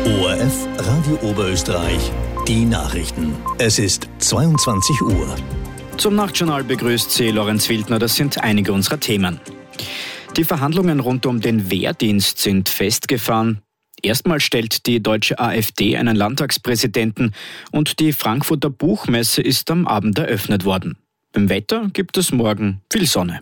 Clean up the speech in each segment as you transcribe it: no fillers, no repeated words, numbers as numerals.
ORF Radio Oberösterreich, die Nachrichten. Es ist 22 Uhr. Zum Nachtjournal begrüßt Sie Lorenz Wildner. Das sind einige unserer Themen. Die Verhandlungen rund um den Wehrdienst sind festgefahren. Erstmals stellt die deutsche AfD einen Landtagspräsidenten und die Frankfurter Buchmesse ist am Abend eröffnet worden. Beim Wetter gibt es morgen viel Sonne.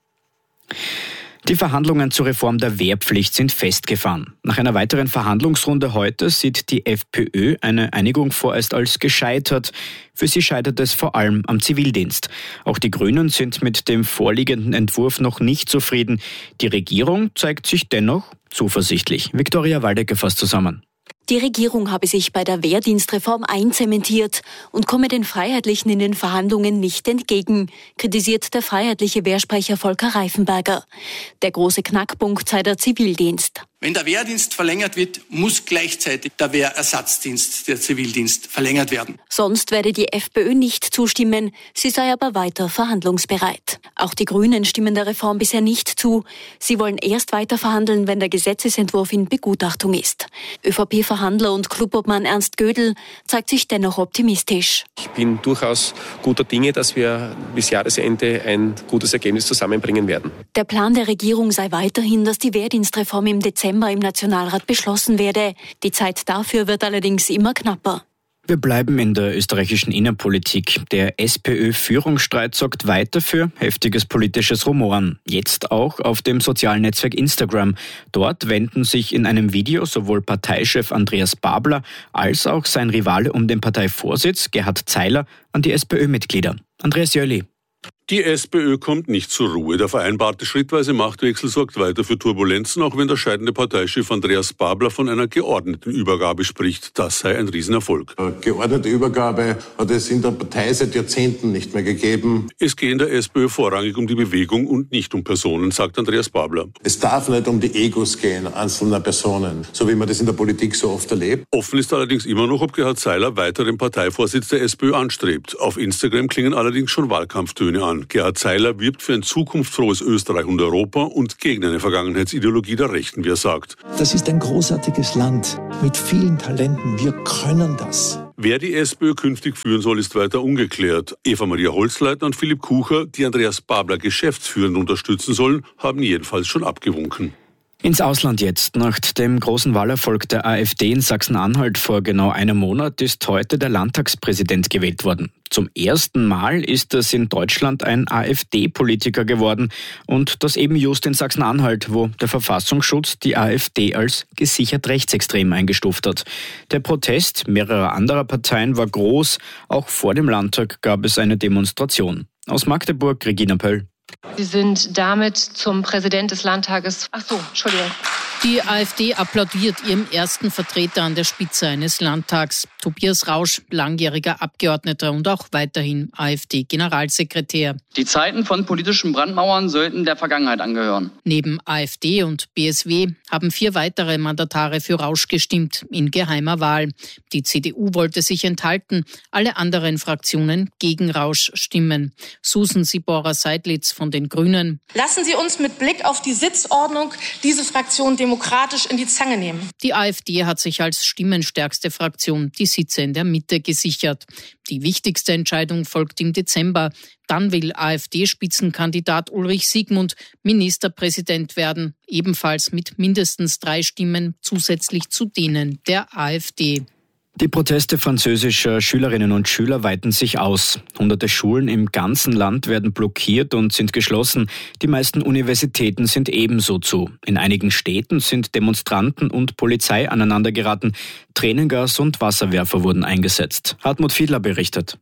Die Verhandlungen zur Reform der Wehrpflicht sind festgefahren. Nach einer weiteren Verhandlungsrunde heute sieht die FPÖ eine Einigung vorerst als gescheitert. Für sie scheitert es vor allem am Zivildienst. Auch die Grünen sind mit dem vorliegenden Entwurf noch nicht zufrieden. Die Regierung zeigt sich dennoch zuversichtlich. Viktoria Waldecker fasst zusammen. Die Regierung habe sich bei der Wehrdienstreform einzementiert und komme den Freiheitlichen in den Verhandlungen nicht entgegen, kritisiert der freiheitliche Wehrsprecher Volker Reifenberger. Der große Knackpunkt sei der Zivildienst. Wenn der Wehrdienst verlängert wird, muss gleichzeitig der Wehrersatzdienst, der Zivildienst, verlängert werden. Sonst werde die FPÖ nicht zustimmen, sie sei aber weiter verhandlungsbereit. Auch die Grünen stimmen der Reform bisher nicht zu. Sie wollen erst weiter verhandeln, wenn der Gesetzesentwurf in Begutachtung ist. ÖVP-Verhandler und Clubobmann Ernst Gödel zeigt sich dennoch optimistisch. Ich bin durchaus guter Dinge, dass wir bis Jahresende ein gutes Ergebnis zusammenbringen werden. Der Plan der Regierung sei weiterhin, dass die Wehrdienstreform im Dezember im Nationalrat beschlossen werde. Die Zeit dafür wird allerdings immer knapper. Wir bleiben in der österreichischen Innenpolitik. Der SPÖ-Führungsstreit sorgt weiter für heftiges politisches Rumoren. Jetzt auch auf dem sozialen Netzwerk Instagram. Dort wenden sich in einem Video sowohl Parteichef Andreas Babler als auch sein Rivale um den Parteivorsitz Gerhard Zeiler an die SPÖ-Mitglieder. Andreas Jöli. Die SPÖ kommt nicht zur Ruhe. Der vereinbarte schrittweise Machtwechsel sorgt weiter für Turbulenzen, auch wenn der scheidende Parteichef Andreas Babler von einer geordneten Übergabe spricht. Das sei ein Riesenerfolg. Geordnete Übergabe hat es in der Partei seit Jahrzehnten nicht mehr gegeben. Es gehe in der SPÖ vorrangig um die Bewegung und nicht um Personen, sagt Andreas Babler. Es darf nicht um die Egos gehen einzelner Personen, so wie man das in der Politik so oft erlebt. Offen ist allerdings immer noch, ob Gerhard Zeiler weiter den Parteivorsitz der SPÖ anstrebt. Auf Instagram klingen allerdings schon Wahlkampftöne an. Gerhard Zeiler wirbt für ein zukunftsfrohes Österreich und Europa und gegen eine Vergangenheitsideologie der Rechten, wie er sagt. Das ist ein großartiges Land mit vielen Talenten. Wir können das. Wer die SPÖ künftig führen soll, ist weiter ungeklärt. Eva-Maria Holzleitner und Philipp Kucher, die Andreas Babler geschäftsführend unterstützen sollen, haben jedenfalls schon abgewunken. Ins Ausland jetzt. Nach dem großen Wahlerfolg der AfD in Sachsen-Anhalt vor genau einem Monat ist heute der Landtagspräsident gewählt worden. Zum ersten Mal ist es in Deutschland ein AfD-Politiker geworden und das eben just in Sachsen-Anhalt, wo der Verfassungsschutz die AfD als gesichert rechtsextrem eingestuft hat. Der Protest mehrerer anderer Parteien war groß. Auch vor dem Landtag gab es eine Demonstration. Aus Magdeburg, Regina Pöll. Sie sind damit zum Präsident des Landtages. Entschuldigung. Die AfD applaudiert ihrem ersten Vertreter an der Spitze eines Landtags. Tobias Rausch, langjähriger Abgeordneter und auch weiterhin AfD-Generalsekretär. Die Zeiten von politischen Brandmauern sollten der Vergangenheit angehören. Neben AfD und BSW haben 4 weitere Mandatare für Rausch gestimmt, in geheimer Wahl. Die CDU wollte sich enthalten, alle anderen Fraktionen gegen Rausch stimmen. Susan Sibora-Seidlitz von den Grünen. Lassen Sie uns mit Blick auf die Sitzordnung diese Fraktion demokratisch in die Zange nehmen. Die AfD hat sich als stimmenstärkste Fraktion die Sitze in der Mitte gesichert. Die wichtigste Entscheidung folgt im Dezember. Dann will AfD-Spitzenkandidat Ulrich Siegmund Ministerpräsident werden, ebenfalls mit mindestens 3 Stimmen zusätzlich zu denen der AfD. Die Proteste französischer Schülerinnen und Schüler weiten sich aus. Hunderte Schulen im ganzen Land werden blockiert und sind geschlossen. Die meisten Universitäten sind ebenso zu. In einigen Städten sind Demonstranten und Polizei aneinandergeraten. Tränengas und Wasserwerfer wurden eingesetzt. Hartmut Fiedler berichtet.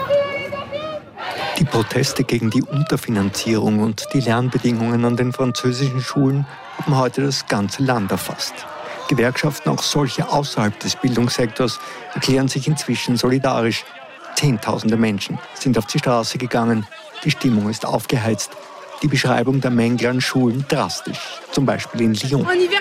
Die Proteste gegen die Unterfinanzierung und die Lernbedingungen an den französischen Schulen haben heute das ganze Land erfasst. Gewerkschaften, auch solche außerhalb des Bildungssektors, erklären sich inzwischen solidarisch. Zehntausende Menschen sind auf die Straße gegangen. Die Stimmung ist aufgeheizt. Die Beschreibung der Mängel an Schulen drastisch. Zum Beispiel in Lyon.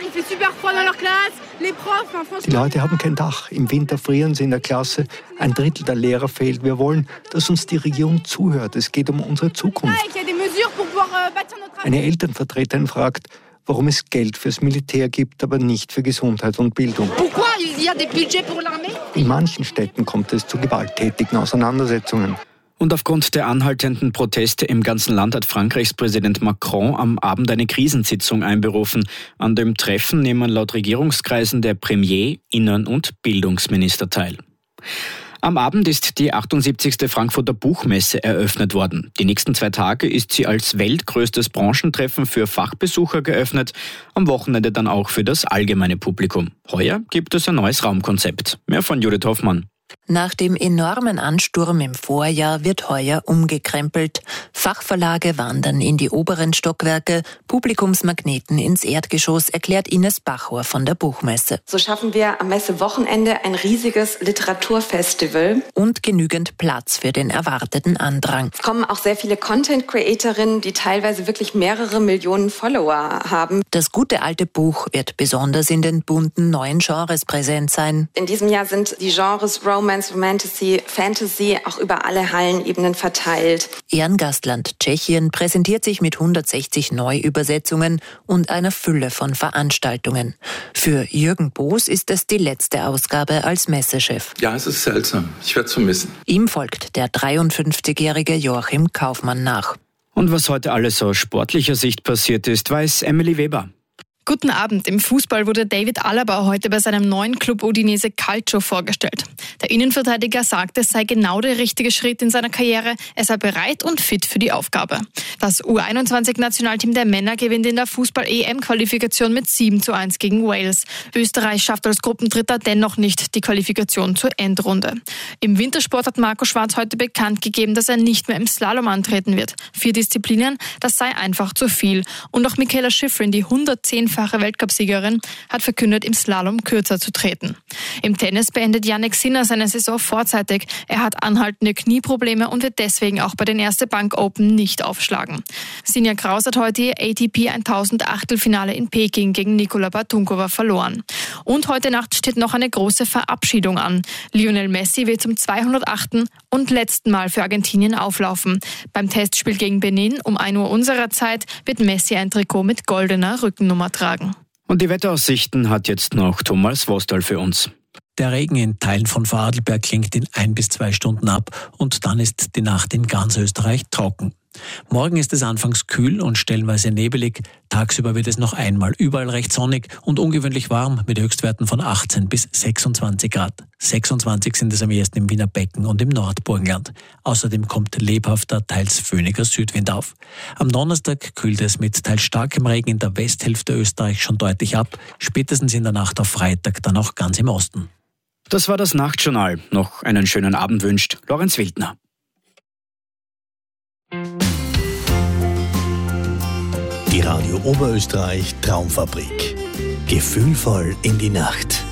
Die Leute haben kein Dach. Im Winter frieren sie in der Klasse. 1/3 der Lehrer fehlt. Wir wollen, dass uns die Regierung zuhört. Es geht um unsere Zukunft. Eine Elternvertreterin fragt, warum es Geld fürs Militär gibt, aber nicht für Gesundheit und Bildung. In manchen Städten kommt es zu gewalttätigen Auseinandersetzungen. Und aufgrund der anhaltenden Proteste im ganzen Land hat Frankreichs Präsident Macron am Abend eine Krisensitzung einberufen. An dem Treffen nehmen laut Regierungskreisen der Premier, Innen- und Bildungsminister teil. Am Abend ist die 78. Frankfurter Buchmesse eröffnet worden. Die nächsten 2 Tage ist sie als weltgrößtes Branchentreffen für Fachbesucher geöffnet, am Wochenende dann auch für das allgemeine Publikum. Heuer gibt es ein neues Raumkonzept. Mehr von Judith Hoffmann. Nach dem enormen Ansturm im Vorjahr wird heuer umgekrempelt. Fachverlage wandern in die oberen Stockwerke, Publikumsmagneten ins Erdgeschoss, erklärt Ines Bachor von der Buchmesse. So schaffen wir am Messewochenende ein riesiges Literaturfestival. Und genügend Platz für den erwarteten Andrang. Es kommen auch sehr viele Content-Creatorinnen, die teilweise wirklich mehrere Millionen Follower haben. Das gute alte Buch wird besonders in den bunten neuen Genres präsent sein. In diesem Jahr sind die Genres Romance, Romantasy, Fantasy auch über alle Hallenebenen verteilt. Ehrengastland Tschechien präsentiert sich mit 160 Neuübersetzungen und einer Fülle von Veranstaltungen. Für Jürgen Boos ist es die letzte Ausgabe als Messechef. Ja, es ist seltsam. Ich werde es vermissen. Ihm folgt der 53-jährige Joachim Kaufmann nach. Und was heute alles aus sportlicher Sicht passiert ist, weiß Emily Weber. Guten Abend. Im Fußball wurde David Alaba heute bei seinem neuen Club Udinese Calcio vorgestellt. Der Innenverteidiger sagte, es sei genau der richtige Schritt in seiner Karriere. Er sei bereit und fit für die Aufgabe. Das U21-Nationalteam der Männer gewinnt in der Fußball-EM-Qualifikation mit 7:1 gegen Wales. Österreich schafft als Gruppendritter dennoch nicht die Qualifikation zur Endrunde. Im Wintersport hat Marco Schwarz heute bekannt gegeben, dass er nicht mehr im Slalom antreten wird. 4 Disziplinen, das sei einfach zu viel. Und auch Michaela Schifrin, die 110-fache Weltcupsiegerin, hat verkündet, im Slalom kürzer zu treten. Im Tennis beendet Jannik Sinner seine Saison vorzeitig. Er hat anhaltende Knieprobleme und wird deswegen auch bei den Erste Bank Open nicht aufschlagen. Sinja Kraus hat heute ihr ATP 1000 Achtelfinale in Peking gegen Nikola Batunkova verloren. Und heute Nacht steht noch eine große Verabschiedung an. Lionel Messi wird zum 208. und letzten Mal für Argentinien auflaufen. Beim Testspiel gegen Benin um 1 Uhr unserer Zeit wird Messi ein Trikot mit goldener Rückennummer tragen. Und die Wetteraussichten hat jetzt noch Thomas Wostal für uns. Der Regen in Teilen von Vorarlberg klingt in 1 bis 2 Stunden ab und dann ist die Nacht in ganz Österreich trocken. Morgen ist es anfangs kühl und stellenweise nebelig. Tagsüber wird es noch einmal überall recht sonnig und ungewöhnlich warm mit Höchstwerten von 18 bis 26 Grad. 26 sind es am ehesten im Wiener Becken und im Nordburgenland. Außerdem kommt lebhafter, teils föhniger Südwind auf. Am Donnerstag kühlt es mit teils starkem Regen in der Westhälfte Österreichs schon deutlich ab. Spätestens in der Nacht auf Freitag dann auch ganz im Osten. Das war das Nachtjournal. Noch einen schönen Abend wünscht Lorenz Wildner. Die Radio Oberösterreich Traumfabrik. Gefühlvoll in die Nacht.